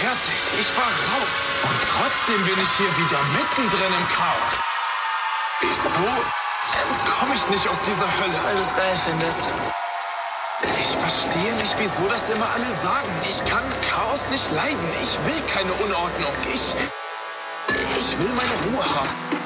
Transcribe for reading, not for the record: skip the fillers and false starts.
fertig. Ich war raus. Und trotzdem bin ich hier wieder mittendrin im Chaos. Wieso komme ich nicht aus dieser Hölle? Weil du es geil findest. Ich verstehe nicht, wieso das immer alle sagen. Ich kann Chaos nicht leiden. Ich will keine Unordnung. Ich will meine Ruhe haben.